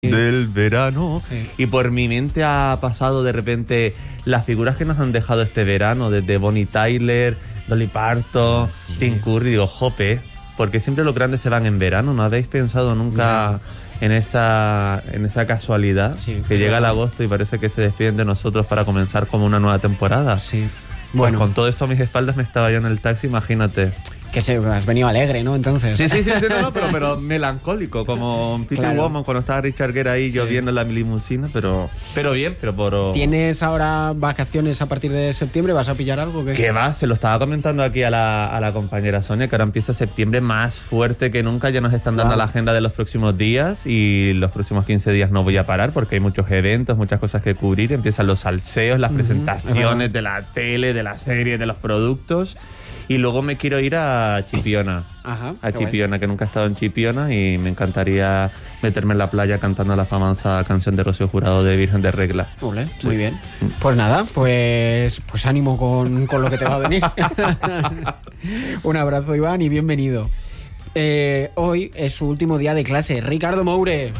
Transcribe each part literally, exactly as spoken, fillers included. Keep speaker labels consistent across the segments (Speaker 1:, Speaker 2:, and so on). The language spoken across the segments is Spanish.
Speaker 1: del verano, sí. Y por mi mente ha pasado de repente las figuras que nos han dejado este verano, desde Bonnie Tyler, Dolly Parton, sí. Tim Curry. Digo, jope, porque siempre los grandes se van en verano. ¿No habéis pensado nunca no. en esa en esa casualidad? Sí, que llega el agosto y parece que se despiden de nosotros para comenzar como una nueva temporada.
Speaker 2: Sí.
Speaker 1: Bueno, pues con todo esto a mis espaldas me estaba yo en el taxi, imagínate.
Speaker 2: Que se, has venido alegre, ¿no? Entonces.
Speaker 1: Sí, sí, sí, sí no, no, pero, pero melancólico, como Pretty claro. Woman, cuando estaba Richard Gere ahí, sí. Yo viendo la limusina, pero pero bien, pero por...
Speaker 2: ¿Tienes ahora vacaciones a partir de septiembre? ¿Vas a pillar algo? ¿Qué,
Speaker 1: ¿Qué va? Se lo estaba comentando aquí a la, a la compañera Sonia, que ahora empieza septiembre más fuerte que nunca, ya nos están dando wow. la agenda de los próximos días y los próximos quince días no voy a parar porque hay muchos eventos, muchas cosas que cubrir, empiezan los salseos, las uh-huh. presentaciones de la tele, de la serie, de los productos. Y luego me quiero ir a Chipiona,
Speaker 2: Ajá,
Speaker 1: a Chipiona, bueno. que nunca he estado en Chipiona y me encantaría meterme en la playa cantando la famosa canción de Rocío Jurado de Virgen de Regla.
Speaker 2: Ole, sí. Muy bien. Pues nada, pues, pues ánimo con, con lo que te va a venir. Un abrazo, Iván, y bienvenido. Eh, hoy es su último día de clase. Ricardo Moure.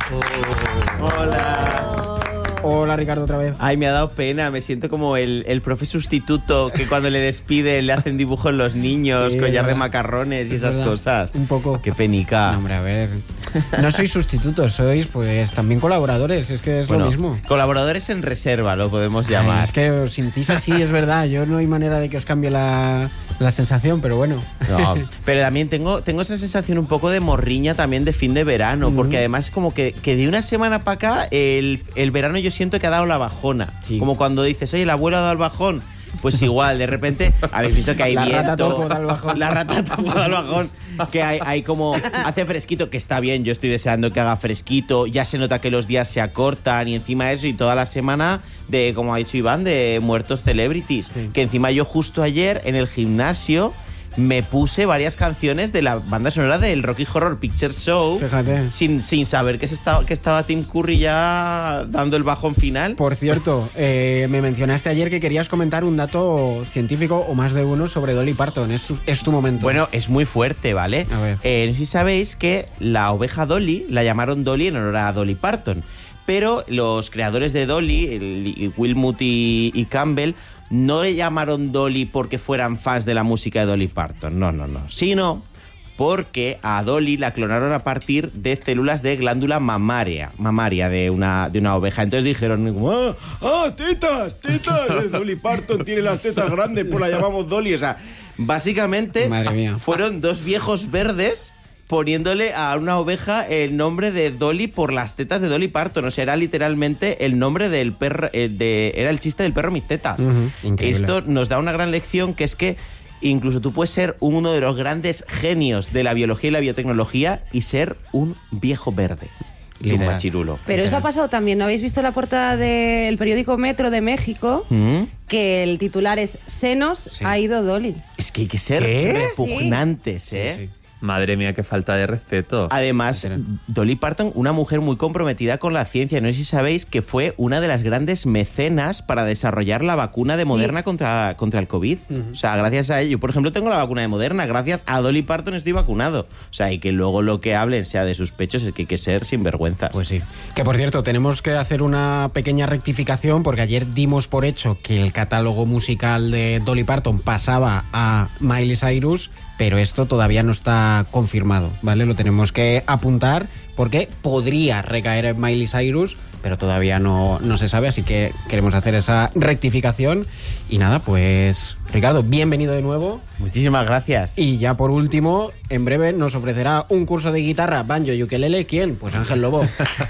Speaker 3: Oh. Hola.
Speaker 2: Hola, Ricardo, otra vez.
Speaker 3: Ay, me ha dado pena, me siento como el, el profe sustituto que cuando le despide le hacen dibujos los niños, sí, collar de macarrones y esas
Speaker 2: verdad.
Speaker 3: Cosas.
Speaker 2: Un poco.
Speaker 3: Qué penica.
Speaker 2: No, hombre, a ver. No sois sustitutos, sois pues también colaboradores, es que es
Speaker 3: bueno,
Speaker 2: lo mismo.
Speaker 3: Colaboradores en reserva, lo podemos llamar.
Speaker 2: Ay, es que os sintís así, es verdad. Yo no hay manera de que os cambie la, la sensación, pero bueno.
Speaker 3: No, pero también tengo, tengo esa sensación un poco de morriña también de fin de verano, mm. porque además como que, que de una semana para acá el, el verano yo siento que ha dado la bajona. Sí. Como cuando dices, oye, el abuelo ha dado el bajón. Pues igual, de repente, habéis visto que hay
Speaker 2: la
Speaker 3: viento.
Speaker 2: Rata topo da el bajón.
Speaker 3: La rata topo da el bajón. Que hay, hay como, hace fresquito, que está bien, yo estoy deseando que haga fresquito, ya se nota que los días se acortan y encima eso, y toda la semana de, como ha dicho Iván, de muertos celebrities. Sí. Que encima yo justo ayer en el gimnasio me puse varias canciones de la banda sonora del Rocky Horror Picture Show.
Speaker 2: Fíjate.
Speaker 3: Sin, sin saber que, se estaba, que estaba Tim Curry ya dando el bajón final.
Speaker 2: Por cierto, eh, me mencionaste ayer que querías comentar un dato científico o más de uno sobre Dolly Parton. Es, es tu momento.
Speaker 3: Bueno, es muy fuerte, ¿vale?
Speaker 2: A ver.
Speaker 3: Eh, no sé si sabéis que la oveja Dolly la llamaron Dolly en honor a Dolly Parton. Pero los creadores de Dolly, el, Wilmut y, y Campbell, no le llamaron Dolly porque fueran fans de la música de Dolly Parton, no, no, no, sino porque a Dolly la clonaron a partir de células de glándula mamaria, mamaria de una, de una oveja. Entonces dijeron, ¡ah, ah tetas, tetas! Dolly Parton tiene las tetas grandes, pues la llamamos Dolly. O sea, básicamente
Speaker 2: Madre mía.
Speaker 3: Fueron dos viejos verdes poniéndole a una oveja el nombre de Dolly por las tetas de Dolly Parton. O sea, era literalmente el nombre del perro, el de, era el chiste del perro mis tetas.
Speaker 2: Uh-huh,
Speaker 3: Esto nos da una gran lección, que es que incluso tú puedes ser uno de los grandes genios de la biología y la biotecnología y ser un viejo verde. Y un machirulo.
Speaker 4: Pero
Speaker 3: Literal.
Speaker 4: Eso ha pasado también, ¿no habéis visto la portada del periódico Metro de México?
Speaker 3: ¿Mm?
Speaker 4: Que el titular es Senos
Speaker 2: Sí.
Speaker 4: ha ido Dolly.
Speaker 3: Es que hay que ser
Speaker 1: ¿Qué?
Speaker 3: repugnantes, ¿eh?
Speaker 2: Sí, sí.
Speaker 1: Madre mía, qué falta de respeto.
Speaker 3: Además, Dolly Parton, una mujer muy comprometida con la ciencia. No sé si sabéis que fue una de las grandes mecenas para desarrollar la vacuna de Moderna sí. contra, contra el COVID. Uh-huh. O sea, gracias a ello. Por ejemplo, tengo la vacuna de Moderna. Gracias a Dolly Parton estoy vacunado. O sea, y que luego lo que hablen sea de sus pechos, es que hay que ser sinvergüenzas.
Speaker 2: Pues sí. Que, por cierto, tenemos que hacer una pequeña rectificación porque ayer dimos por hecho que el catálogo musical de Dolly Parton pasaba a Miley Cyrus, pero esto todavía no está confirmado, ¿vale? Lo tenemos que apuntar porque podría recaer en Miley Cyrus, pero todavía no, no se sabe, así que queremos hacer esa rectificación. Y nada, pues Ricardo, bienvenido de nuevo.
Speaker 3: Muchísimas gracias.
Speaker 2: Y ya por último, en breve nos ofrecerá un curso de guitarra, banjo y ukelele. ¿Quién? Pues Ángel Lobo.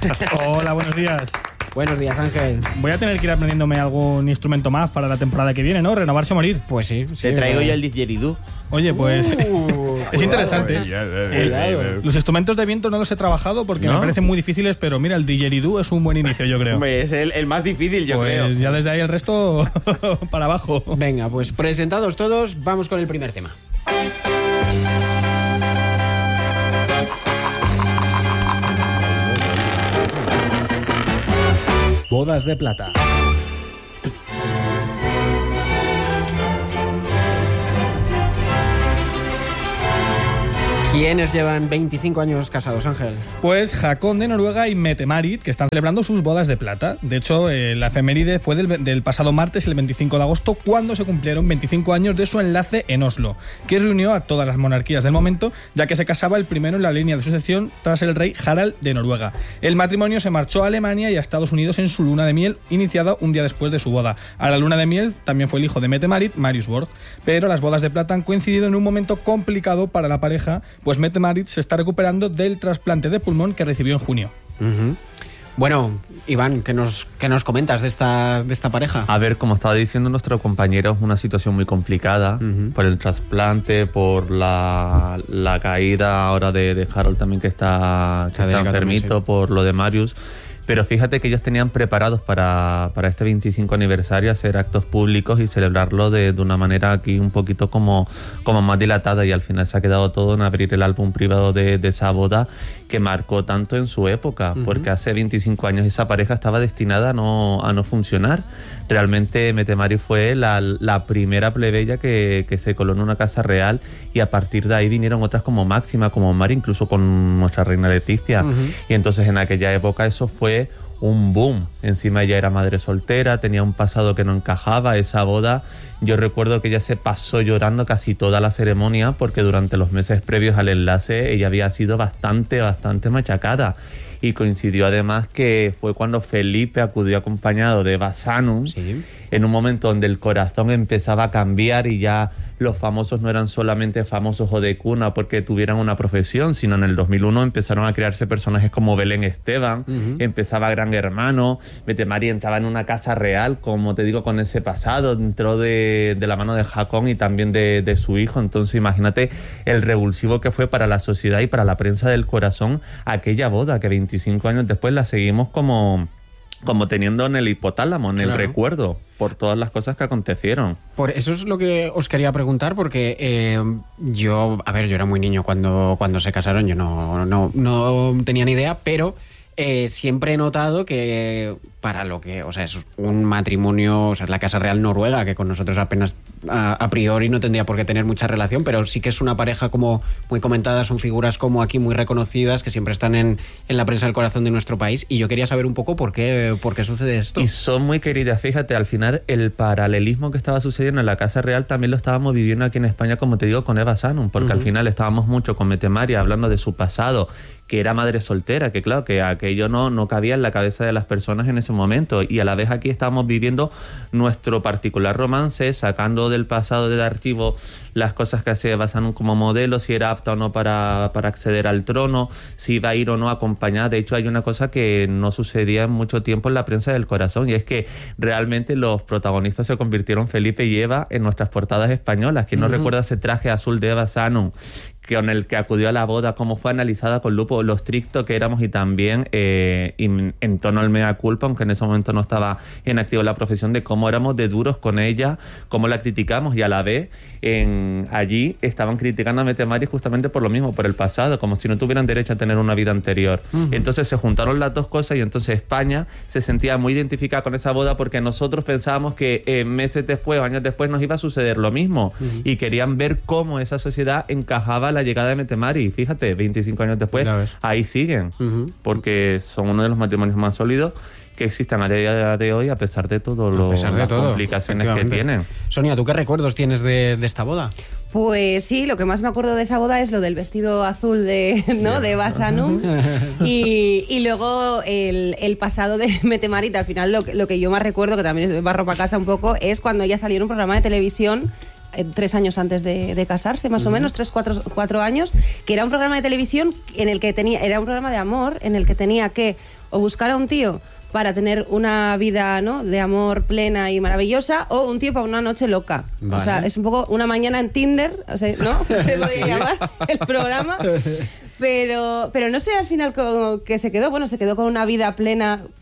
Speaker 5: Hola, buenos días.
Speaker 2: Buenos días, Ángel.
Speaker 5: Voy a tener que ir aprendiéndome algún instrumento más para la temporada que viene, ¿no? Renovarse o morir.
Speaker 2: Pues sí. sí
Speaker 3: Te traigo
Speaker 2: pero...
Speaker 3: yo el didgeridoo.
Speaker 5: Oye, pues
Speaker 2: Uh,
Speaker 5: es interesante.
Speaker 2: Cuidado.
Speaker 5: Los instrumentos de viento no los he trabajado porque
Speaker 3: ¿No?
Speaker 5: me parecen muy difíciles, pero mira, el didgeridoo es un buen inicio, yo creo.
Speaker 3: Hombre, es el, el más difícil, yo
Speaker 5: pues
Speaker 3: creo.
Speaker 5: ya desde ahí el resto para abajo.
Speaker 2: Venga, pues presentados todos, vamos con el primer tema.
Speaker 6: Bodas de plata.
Speaker 2: ¿Quiénes llevan veinticinco años casados, Ángel?
Speaker 5: Pues Hakon de Noruega y Mette-Marit, que están celebrando sus bodas de plata. De hecho, eh, la efeméride fue del, del pasado martes, el veinticinco de agosto, cuando se cumplieron veinticinco años de su enlace en Oslo, que reunió a todas las monarquías del momento, ya que se casaba el primero en la línea de sucesión tras el rey Harald de Noruega. El matrimonio se marchó a Alemania y a Estados Unidos en su luna de miel, iniciada un día después de su boda. A la luna de miel también fue el hijo de Mette-Marit, Marius Borg, pero las bodas de plata han coincidido en un momento complicado para la pareja, pues Mette-Marit se está recuperando del trasplante de pulmón que recibió en junio.
Speaker 2: Uh-huh. Bueno, Iván, ¿qué nos, qué nos comentas de esta, de esta pareja?
Speaker 1: A ver, como estaba diciendo nuestro compañero, es una situación muy complicada uh-huh. por el trasplante, por la, la caída ahora de, de Harald también, que está, que está enfermito, también, sí. por lo de Marius. Pero fíjate que ellos tenían preparados para, para este veinticinco aniversario hacer actos públicos y celebrarlo de, de una manera aquí un poquito como, como más dilatada, y al final se ha quedado todo en abrir el álbum privado de, de esa boda que marcó tanto en su época, uh-huh. porque hace veinticinco años esa pareja estaba destinada a no, a no funcionar. Realmente Mette-Marit fue la, la primera plebeya que, que se coló en una casa real, y a partir de ahí vinieron otras como Máxima, como Mari, incluso con nuestra reina Leticia. Uh-huh. Y entonces en aquella época eso fue un boom. Encima ella era madre soltera, tenía un pasado que no encajaba. Esa boda, yo recuerdo que ella se pasó llorando casi toda la ceremonia, porque durante los meses previos al enlace ella había sido bastante, bastante machacada. Y coincidió además que fue cuando Felipe acudió acompañado de Eva Sanum, sí. en un momento donde el corazón empezaba a cambiar y ya los famosos no eran solamente famosos o de cuna porque tuvieran una profesión, sino en el dos mil uno empezaron a crearse personajes como Belén Esteban, uh-huh. empezaba Gran Hermano, Mette-Marit entraba en una casa real, como te digo, con ese pasado, entró de, de la mano de Hakon y también de, de su hijo. Entonces imagínate el revulsivo que fue para la sociedad y para la prensa del corazón aquella boda, que veinticinco años después la seguimos como... como teniendo en el hipotálamo, en claro. el recuerdo, por todas las cosas que acontecieron.
Speaker 2: Por eso es lo que os quería preguntar, porque eh, yo, a ver, yo era muy niño cuando, cuando se casaron, yo no, no, no tenía ni idea, pero eh, siempre he notado que para lo que, o sea, es un matrimonio, o sea, es la Casa Real Noruega, que con nosotros apenas a, a priori no tendría por qué tener mucha relación, pero sí que es una pareja como muy comentada, son figuras como aquí muy reconocidas, que siempre están en, en la prensa del corazón de nuestro país, y yo quería saber un poco por qué, por qué sucede esto.
Speaker 1: Y son muy queridas, fíjate, al final el paralelismo que estaba sucediendo en la Casa Real también lo estábamos viviendo aquí en España, como te digo, con Eva Sanum, porque uh-huh. al final estábamos mucho con Mette-Marit hablando de su pasado, que era madre soltera, que claro, que aquello no, no cabía en la cabeza de las personas en ese momento, y a la vez aquí estábamos viviendo nuestro particular romance, sacando del pasado del archivo las cosas que hacía Eva Sanum como modelo, si era apta o no para, para acceder al trono, si iba a ir o no acompañada. De hecho, hay una cosa que no sucedía en mucho tiempo en la prensa del corazón, y es que realmente los protagonistas se convirtieron, Felipe y Eva, en nuestras portadas españolas. ¿Quién no uh-huh. recuerda ese traje azul de Eva Sanum, con el que acudió a la boda, cómo fue analizada con lupo, lo estricto que éramos, y también eh, en, en tono al mea culpa, aunque en ese momento no estaba en activo la profesión, de cómo éramos de duros con ella, cómo la criticamos, y a la vez en, allí estaban criticando a Mette-Marit justamente por lo mismo, por el pasado, como si no tuvieran derecho a tener una vida anterior. Uh-huh. Entonces se juntaron las dos cosas, y entonces España se sentía muy identificada con esa boda, porque nosotros pensábamos que eh, meses después o años después nos iba a suceder lo mismo, uh-huh. y querían ver cómo esa sociedad encajaba la llegada de Mette-Marit. Fíjate, veinticinco años después, ahí siguen, uh-huh. porque son uno de los matrimonios más sólidos que existen a día de hoy, a pesar de todas las todo, complicaciones que tienen.
Speaker 2: Sonia, ¿tú qué recuerdos tienes de, de esta boda?
Speaker 4: Pues sí, lo que más me acuerdo de esa boda es lo del vestido azul de, ¿no? de Eva Sanum y, y luego el, el pasado de Mette-Marit. Al final lo, lo que yo más recuerdo, que también es barro para casa un poco, es cuando ella salió en un programa de televisión eh, tres años antes de, de casarse, más uh-huh. o menos, tres, cuatro, cuatro años, que era un programa de televisión en el que tenía, era un programa de amor en el que tenía que o buscar a un tío para tener una vida, ¿no?, de amor plena y maravillosa, o un tío para una noche loca. Vale. O sea, es un poco una mañana en Tinder, o sea, ¿no? Se podría sí. llamar el programa. Pero, pero no sé al final cómo que se quedó. Bueno, se quedó con una vida plena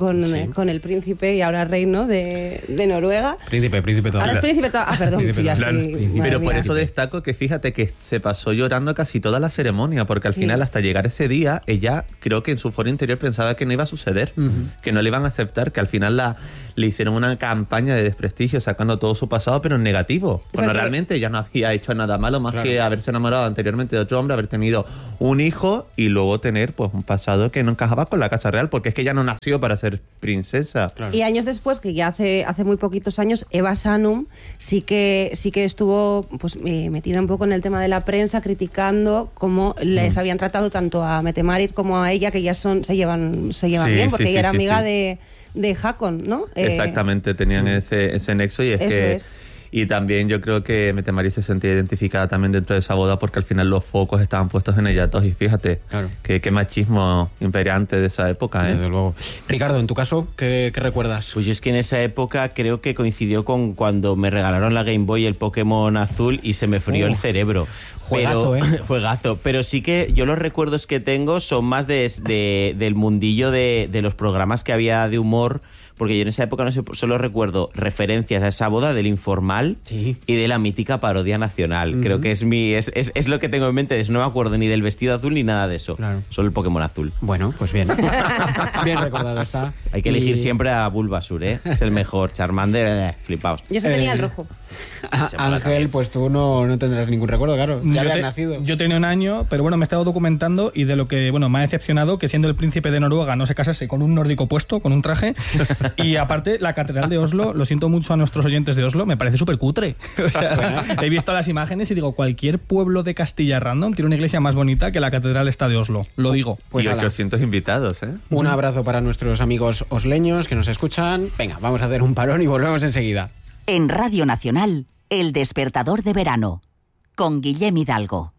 Speaker 4: con,
Speaker 2: Sí.
Speaker 4: eh, con el príncipe y ahora rey, ¿no? de, de Noruega.
Speaker 2: Príncipe, príncipe todavía.
Speaker 4: Ahora es príncipe to- Ah, perdón,
Speaker 2: Príncipe
Speaker 4: ya
Speaker 2: todavía.
Speaker 4: estoy...
Speaker 2: Príncipe.
Speaker 4: madre
Speaker 1: Pero por
Speaker 4: mía.
Speaker 1: eso destaco que fíjate que se pasó llorando casi toda la ceremonia, porque al
Speaker 4: Sí.
Speaker 1: final hasta llegar ese día, ella creo que en su foro interior pensaba que no iba a suceder, que no le iban a aceptar, que al final la, le hicieron una campaña de desprestigio sacando todo su pasado, pero en negativo. Cuando
Speaker 4: Porque-
Speaker 1: realmente ella no había hecho nada malo más
Speaker 2: Claro.
Speaker 1: que haberse enamorado anteriormente de otro hombre, haber tenido un hijo y luego tener pues un pasado que no encajaba con la casa real, porque es que ella no nació para ser princesa.
Speaker 2: Claro.
Speaker 4: Y años después, que ya hace, hace muy poquitos años, Eva Sanum sí que, sí que estuvo pues, eh, metida un poco en el tema de la prensa, criticando cómo les habían tratado tanto a Metemarit como a ella, que ya son, se llevan, se llevan
Speaker 1: Sí,
Speaker 4: bien,
Speaker 1: sí,
Speaker 4: porque
Speaker 1: sí,
Speaker 4: ella era
Speaker 1: sí,
Speaker 4: amiga
Speaker 1: sí.
Speaker 4: de, de Hakon, ¿no? Eh,
Speaker 1: Exactamente, tenían ese, ese nexo y es
Speaker 4: Eso
Speaker 1: que...
Speaker 4: es.
Speaker 1: Y también yo creo que Mette-Marit se sentía identificada también dentro de esa boda porque al final los focos estaban puestos en ella dos y fíjate,
Speaker 2: Claro.
Speaker 1: qué, qué machismo imperante de esa época, ¿eh?
Speaker 2: Desde luego. Ricardo, en tu caso, ¿qué, qué recuerdas?
Speaker 3: Pues yo es que en esa época creo que coincidió con cuando me regalaron la Game Boy el Pokémon azul y se me frió
Speaker 2: Uh,
Speaker 3: el cerebro.
Speaker 2: juegazo,
Speaker 3: pero,
Speaker 2: ¿eh?
Speaker 3: Juegazo. Pero sí que yo los recuerdos que tengo son más de, de- del mundillo de, de los programas que había de humor, porque yo en esa época no sé, solo recuerdo referencias a esa boda del Informal
Speaker 2: Sí.
Speaker 3: y de la mítica parodia nacional. Creo que es mi es, es, es lo que tengo en mente. No me acuerdo ni del vestido azul ni nada de eso.
Speaker 2: Claro.
Speaker 3: Solo el Pokémon azul.
Speaker 2: Bueno, pues bien. Bien recordado está.
Speaker 3: Hay que elegir
Speaker 2: Y-
Speaker 3: siempre a Bulbasur, ¿eh? Es el mejor. Charmander, eh, flipaos.
Speaker 4: Yo se tenía
Speaker 2: Eh,
Speaker 4: el rojo.
Speaker 2: Ah,
Speaker 3: Se mola
Speaker 2: Ángel,
Speaker 3: también.
Speaker 2: pues tú no, no tendrás ningún recuerdo, claro. Ya
Speaker 5: Yo
Speaker 2: habías
Speaker 5: te-
Speaker 2: nacido.
Speaker 5: Yo tenía un año, pero bueno, me he estado documentando y de lo que, bueno, me ha decepcionado que siendo el príncipe de Noruega no se casase con un nórdico puesto, con un traje. Y aparte, la catedral de Oslo, lo siento mucho a nuestros oyentes de Oslo, me parece súper cutre. O sea, he visto las imágenes y digo, cualquier pueblo de Castilla random tiene una iglesia más bonita que la catedral esta de Oslo. Lo digo.
Speaker 2: Pues
Speaker 1: y
Speaker 2: ala.
Speaker 1: ochocientos invitados, ¿eh?
Speaker 2: Un abrazo para nuestros amigos osleños que nos escuchan. Venga, vamos a hacer un parón y volvemos enseguida.
Speaker 6: En Radio Nacional, El Despertador de Verano, con Guillem Hidalgo.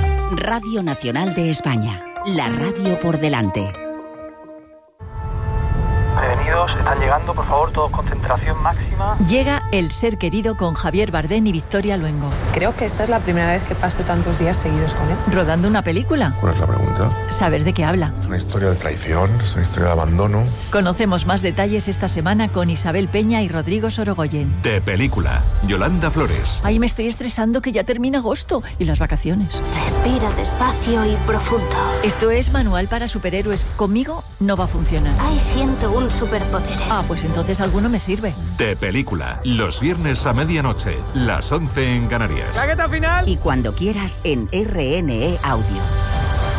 Speaker 6: Radio Nacional de España, la radio por delante.
Speaker 7: Prevenidos, están llegando, por favor, todos concentración máxima.
Speaker 8: Llega El Ser Querido con Javier Bardem y Victoria Luengo.
Speaker 9: Creo que esta es la primera vez que paso tantos días seguidos con él.
Speaker 8: Rodando una película.
Speaker 10: ¿Cuál es la pregunta?
Speaker 8: ¿Sabes de qué habla?
Speaker 10: Es una historia de traición, es una historia de abandono.
Speaker 8: Conocemos más detalles esta semana con Isabel Peña y Rodrigo Sorogoyen.
Speaker 11: De película, Yolanda Flores.
Speaker 8: Ay, me estoy estresando que ya termina agosto y las vacaciones.
Speaker 12: Respira despacio y profundo.
Speaker 8: Esto es Manual para Superhéroes. Conmigo no va a funcionar.
Speaker 12: Hay ciento uno superpoderes.
Speaker 8: Ah, pues entonces alguno me sirve.
Speaker 11: De película, los viernes a medianoche, las once en Canarias.
Speaker 6: Y cuando quieras en R N E Audio.